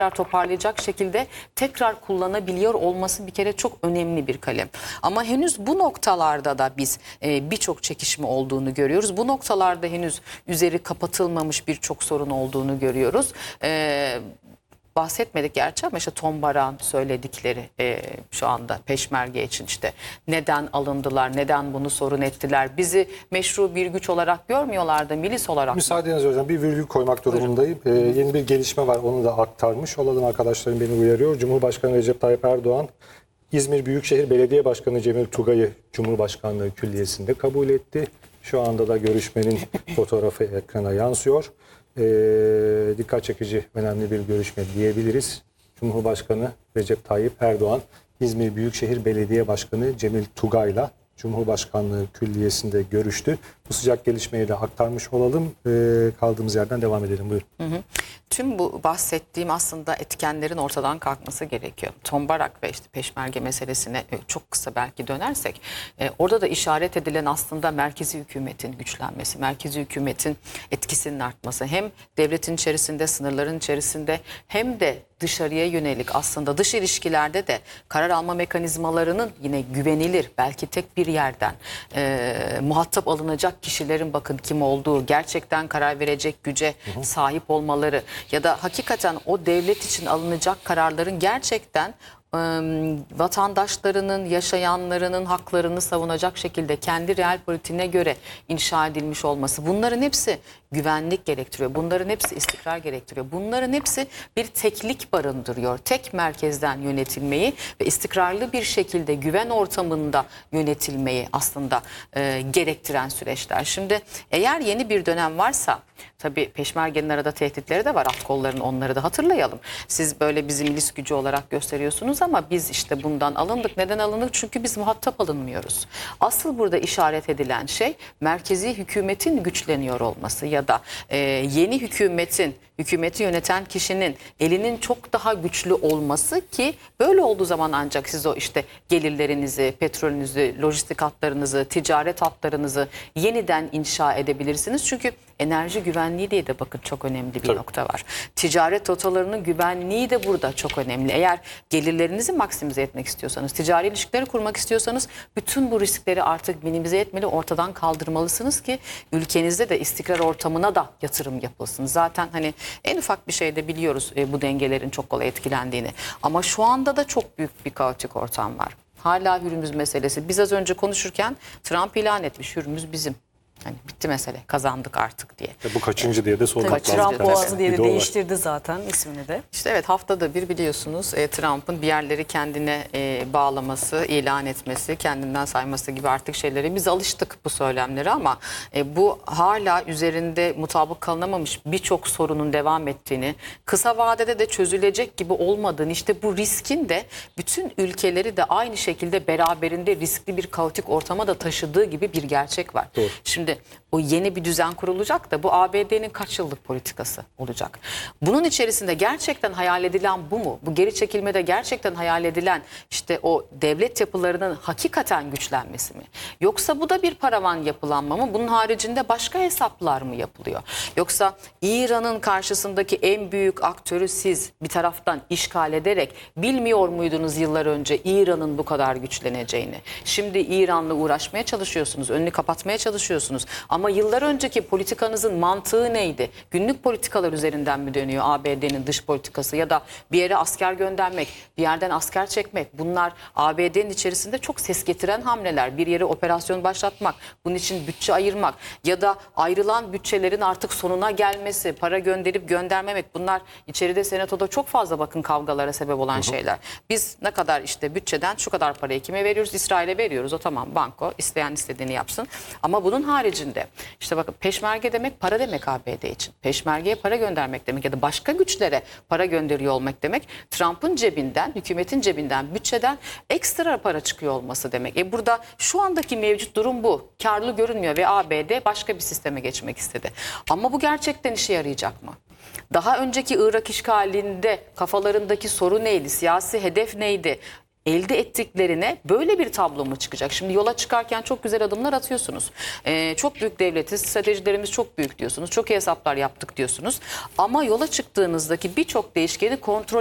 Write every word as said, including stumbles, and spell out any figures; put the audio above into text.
toparlayacak şekilde tekrar kullanabiliyor olması bir kere çok önemli bir kalem. Ama henüz bu noktalarda da biz e, birçok çekişme olduğunu görüyoruz. Bu noktalarda henüz üzeri kapatılmamış birçok sorun olduğunu görüyoruz. E, bahsetmedik gerçi ama işte Tom Barak'ın söyledikleri e, şu anda Peşmerge için işte neden alındılar, neden bunu sorun ettiler, bizi meşru bir güç olarak görmüyorlar da milis olarak. Müsaadenizle hocam bir virgül koymak durumundayım. Ee, yeni bir gelişme var, onu da aktarmış olalım, arkadaşlarım beni uyarıyor. Cumhurbaşkanı Recep Tayyip Erdoğan İzmir Büyükşehir Belediye Başkanı Cemil Tugay'ı Cumhurbaşkanlığı Külliyesi'nde kabul etti. Şu anda da görüşmenin fotoğrafı ekrana yansıyor. Ee, dikkat çekici, önemli bir görüşme diyebiliriz. Cumhurbaşkanı Recep Tayyip Erdoğan, İzmir Büyükşehir Belediye Başkanı Cemil Tugay'la Cumhurbaşkanlığı Külliyesi'nde görüştü. Bu sıcak gelişmeyi de aktarmış olalım. Ee, kaldığımız yerden devam edelim. Buyurun. Hı hı. Tüm bu bahsettiğim aslında etkenlerin ortadan kalkması gerekiyor. Tom Barak ve işte Peşmerge meselesine çok kısa belki dönersek, e, orada da işaret edilen aslında merkezi hükümetin güçlenmesi, merkezi hükümetin etkisinin artması, hem devletin içerisinde, sınırların içerisinde, hem de dışarıya yönelik aslında dış ilişkilerde de karar alma mekanizmalarının yine güvenilir, belki tek bir yerden e, muhatap alınacak kişilerin bakın kim olduğu, gerçekten karar verecek güce hı hı. sahip olmaları ya da hakikaten o devlet için alınacak kararların gerçekten vatandaşlarının, yaşayanlarının haklarını savunacak şekilde kendi real politiğine göre inşa edilmiş olması, bunların hepsi güvenlik gerektiriyor. Bunların hepsi istikrar gerektiriyor. Bunların hepsi bir teklik barındırıyor. Tek merkezden yönetilmeyi ve istikrarlı bir şekilde güven ortamında yönetilmeyi aslında e, gerektiren süreçler. Şimdi eğer yeni bir dönem varsa, tabii Peşmerge'nin arada tehditleri de var, at kollarının, onları da hatırlayalım. Siz böyle bizi milis gücü olarak gösteriyorsunuz ama biz işte bundan alındık. Neden alındık? Çünkü biz muhatap alınmıyoruz. Asıl burada işaret edilen şey merkezi hükümetin güçleniyor olması ya da e, yeni hükümetin, hükümeti yöneten kişinin elinin çok daha güçlü olması ki böyle olduğu zaman ancak siz o işte gelirlerinizi, petrolünüzü, lojistik hatlarınızı, ticaret hatlarınızı yeniden inşa edebilirsiniz. Çünkü enerji güvenliği diye de bakın çok önemli bir Tabii. nokta var. Ticaret rotalarının güvenliği de burada çok önemli. Eğer gelirlerinizi maksimize etmek istiyorsanız, ticari ilişkileri kurmak istiyorsanız bütün bu riskleri artık minimize etmeli, ortadan kaldırmalısınız ki ülkenizde de istikrar ortamına da yatırım yapılsın. Zaten hani en ufak bir şeyde biliyoruz e, bu dengelerin çok kolay etkilendiğini. Ama şu anda da çok büyük bir kaotik ortam var. Hala Hürmüz meselesi. Biz az önce konuşurken Trump ilan etmiş, Hürmüz bizim. Hani bitti mesele, kazandık artık diye. E bu kaçıncı diye de sormak lazım. Trump Boğazı diye de değiştirdi zaten ismini de. İşte evet, haftada bir biliyorsunuz e, Trump'ın bir yerleri kendine e, bağlaması, ilan etmesi, kendinden sayması gibi artık şeylere biz alıştık bu söylemlere ama e, bu hala üzerinde mutabık kalınamamış birçok sorunun devam ettiğini, kısa vadede de çözülecek gibi olmadığını, işte bu riskin de bütün ülkeleri de aynı şekilde beraberinde riskli bir kaotik ortama da taşıdığı gibi bir gerçek var. Doğru. Şimdi o yeni bir düzen kurulacak da bu A B D'nin kaç yıllık politikası olacak? Bunun içerisinde gerçekten hayal edilen bu mu? Bu geri çekilmede gerçekten hayal edilen işte o devlet yapılarının hakikaten güçlenmesi mi? Yoksa bu da bir paravan yapılanma mı? Bunun haricinde başka hesaplar mı yapılıyor? Yoksa İran'ın karşısındaki en büyük aktörü siz bir taraftan işgal ederek bilmiyor muydunuz yıllar önce İran'ın bu kadar güçleneceğini? Şimdi İran'la uğraşmaya çalışıyorsunuz, önünü kapatmaya çalışıyorsunuz. Ama yıllar önceki politikanızın mantığı neydi? Günlük politikalar üzerinden mi dönüyor A B D'nin dış politikası ya da bir yere asker göndermek, bir yerden asker çekmek? Bunlar A B D'nin içerisinde çok ses getiren hamleler. Bir yere operasyon başlatmak, bunun için bütçe ayırmak ya da ayrılan bütçelerin artık sonuna gelmesi, para gönderip göndermemek. Bunlar içeride, senatoda çok fazla bakın kavgalara sebep olan hı hı. şeyler. Biz ne kadar işte bütçeden şu kadar parayı kime veriyoruz? İsrail'e veriyoruz. O tamam, banko, isteyen istediğini yapsın. Ama bunun haricinde işte bakın Peşmerge demek para demek A B D için. Peşmergeye para göndermek demek ya da başka güçlere para gönderiyor olmak demek. Trump'ın cebinden, hükümetin cebinden, bütçeden ekstra para çıkıyor olması demek. E burada şu andaki mevcut durum bu. Karlı görünmüyor ve A B D başka bir sisteme geçmek istedi. Ama bu gerçekten işe yarayacak mı? Daha önceki Irak işgalinde kafalarındaki soru neydi? Siyasi hedef neydi? elde ettiklerine böyle bir tablo mu çıkacak? Şimdi yola çıkarken çok güzel adımlar atıyorsunuz. Ee, çok büyük devletiz, stratejilerimiz çok büyük diyorsunuz. Çok iyi hesaplar yaptık diyorsunuz. Ama yola çıktığınızdaki birçok değişkeni kontrol